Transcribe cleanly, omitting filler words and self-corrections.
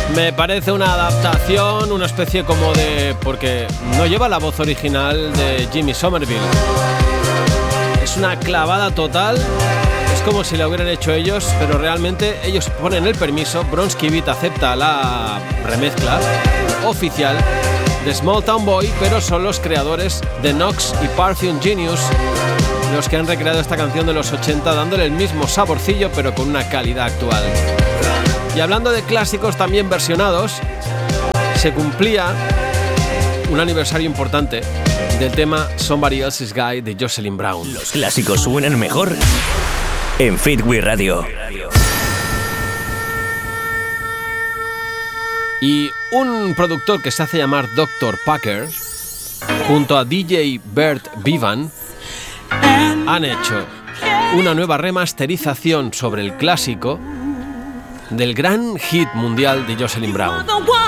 Me parece una adaptación, una especie como de... porque no lleva la voz original de Jimmy Somerville. Es una clavada total, es como si la hubieran hecho ellos, pero realmente ellos ponen el permiso. Bronski Beat acepta la remezcla oficial de Small Town Boy, pero son los creadores de Knox y Perfume Genius los que han recreado esta canción de los 80, dándole el mismo saborcillo, pero con una calidad actual. Y hablando de clásicos también versionados, se cumplía un aniversario importante del tema Somebody Else's Guy de Jocelyn Brown. Los clásicos suenan mejor en Fitwi Radio. Y un productor que se hace llamar Dr. Packer, junto a DJ Bert Bevan, han hecho una nueva remasterización sobre el clásico del gran hit mundial de Jocelyn Brown.